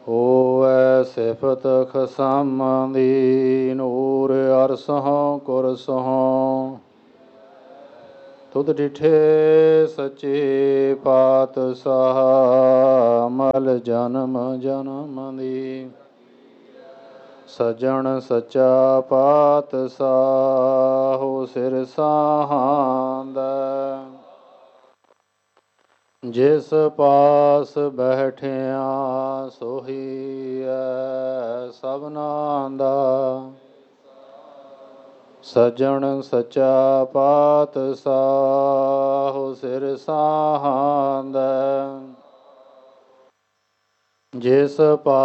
ਹੋਵੈ ਸਿਫਤ ਖਸਮਾਂ ਦੀ, ਨੂਰ ਅਰਸਹੁ ਕੁਰਸਹੁ। ਤੁਧ ਡਿਠੇ ਸੱਚੇ ਪਾਤਸ਼ਾਹ, ਮਲ ਜਨਮ ਜਨਮ ਦੀ। ਸੱਜਣ ਸੱਚਾ ਪਾਤਸ਼ਾਹ, ਸਿਰ ਸਾਹਾਂਦਾ। ਜਿਸ ਪਾਸ ਬੈਠਿਆ ਸੋਹੀਐ ਸਭਨਾ ਦਾ। ਸੱਜਣ ਸੱਚਾ ਪਾਤਸ਼ਾਹ, ਸਿਰ ਸਾਹਾਂਦਾ। ਜਿਸ